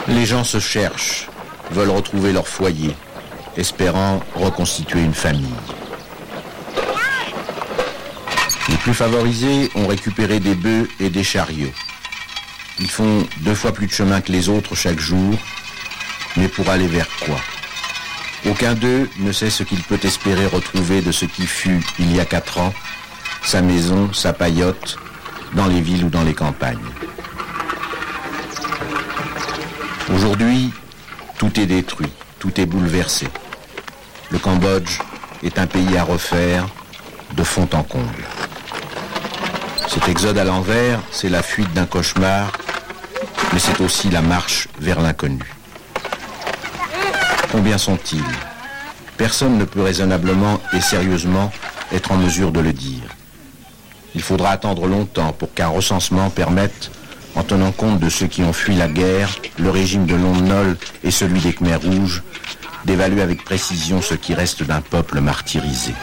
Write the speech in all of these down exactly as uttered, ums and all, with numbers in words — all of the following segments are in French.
Les gens se cherchent, veulent retrouver leur foyer, espérant reconstituer une famille. Les plus favorisés ont récupéré des bœufs et des chariots. Ils font deux fois plus de chemin que les autres chaque jour, mais pour aller vers quoi? Aucun d'eux ne sait ce qu'il peut espérer retrouver de ce qui fut, il y a quatre ans, sa maison, sa paillote, dans les villes ou dans les campagnes. Aujourd'hui, tout est détruit, tout est bouleversé. Le Cambodge est un pays à refaire de fond en comble. Cet exode à l'envers, c'est la fuite d'un cauchemar, mais c'est aussi la marche vers l'inconnu. Combien sont-ils? Personne ne peut raisonnablement et sérieusement être en mesure de le dire. Il faudra attendre longtemps pour qu'un recensement permette, en tenant compte de ceux qui ont fui la guerre, le régime de Lon Nol et celui des Khmers rouges, d'évaluer avec précision ce qui reste d'un peuple martyrisé.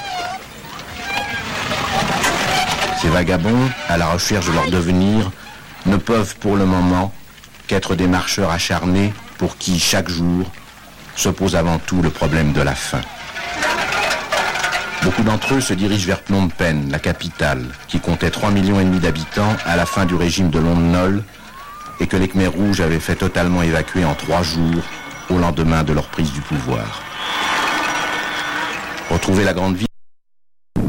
Ces vagabonds, à la recherche de leur devenir, ne peuvent pour le moment qu'être des marcheurs acharnés pour qui, chaque jour, se pose avant tout le problème de la faim. Beaucoup d'entre eux se dirigent vers Phnom Penh, la capitale, qui comptait trois millions et demi d'habitants à la fin du régime de Lon Nol et que les Khmers rouges avaient fait totalement évacuer en trois jours au lendemain de leur prise du pouvoir. Retrouver la grande ville